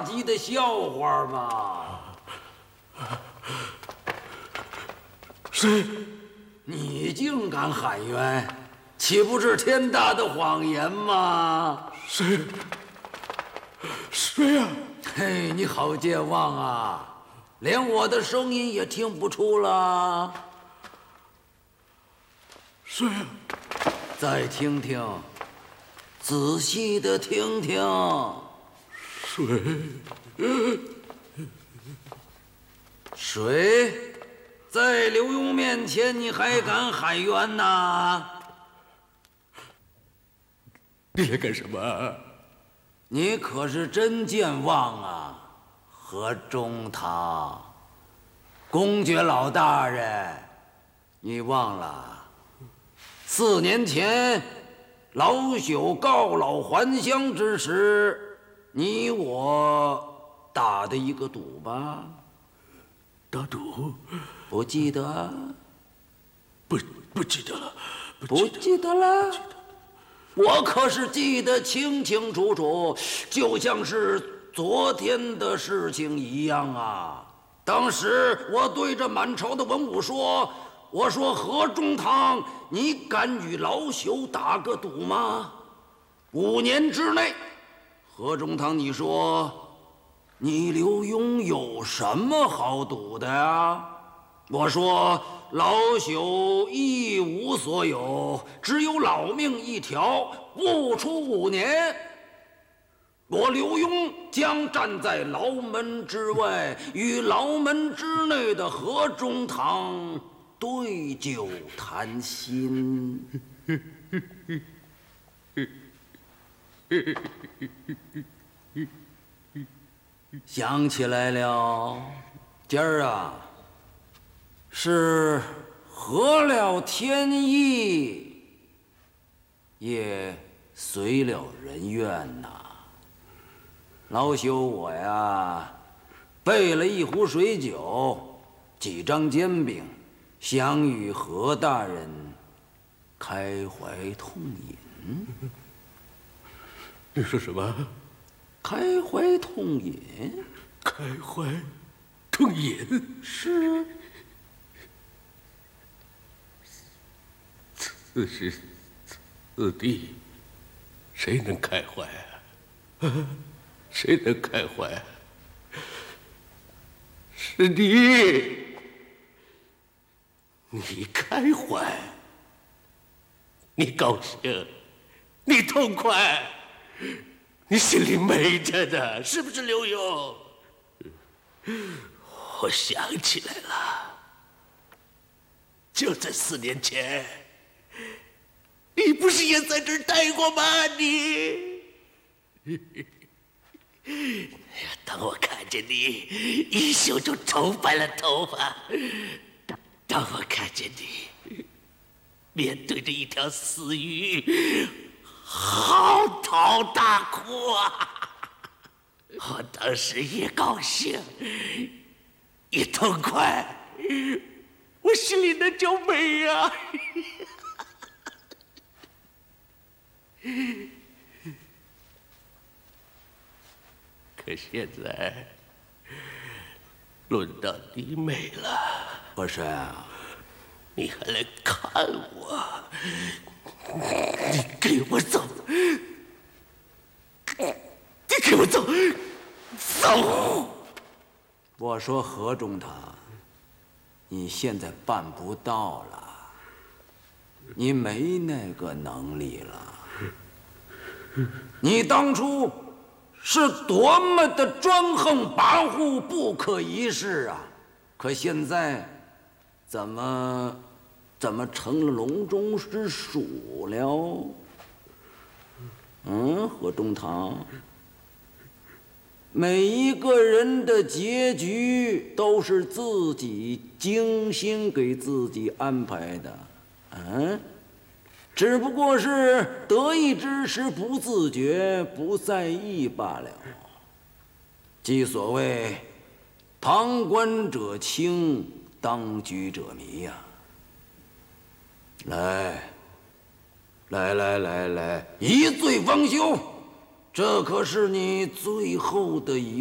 级的笑话吗？ 谁？ 你竟敢喊冤，岂不是天大的谎言吗？ 谁？谁呀？ 嘿，你好健忘啊，连我的声音也听不出了。 谁呀？ 再听听，仔细的听听。谁？在刘墉面前你还敢喊冤呐？ 你来干什么？ 你可是真健忘啊，何中堂。公爵老大人，你忘了？4年前，老朽告老还乡之时，你我打的一个赌吧？ 打赌？ 不记得？ 不记得了。 不记得了？我可是记得清清楚楚，就像是昨天的事情一样啊！当时我对着满朝的文武说：“我说何中堂，你敢与老朽打个赌吗？5年之内，何中堂，你说你刘墉有什么好赌的呀？”我说：“老朽一无所有，只有老命一条，不出5年，我刘墉将站在牢门之外，与牢门之内的何中堂对酒谈心。”想起来了，今儿啊，是合了天意，也随了人愿呐。老朽我呀，备了1壶水酒，几张煎饼，想与何大人开怀痛饮。 你说什么？ 开怀痛饮？ 开怀痛饮？ 是。 此时此地，谁能开怀啊？谁能开怀啊？是你，你开怀，你高兴，你痛快，你心里美着呢，是不是刘墉？我想起来了，就在4年前。你不是也在这儿待过吗？你，当我看见你一宿就愁白了头发，当我看见你面对着一条死鱼嚎啕大哭啊，我当时也高兴，也痛快，我心里那叫美呀！可现在轮到你美了， 和珅啊， 你还来看我？你给我走！你给我走！走！ 我说何中堂，你现在办不到了，你没那个能力了。你当初是多么的专横跋扈、不可一世啊！可现在怎么成了笼中之鼠了？何中堂，每一个人的结局都是自己精心给自己安排的，只不过是得意之时不自觉、不在意罢了。即所谓旁观者清，当局者迷呀。来，一醉方休，这可是你最后的一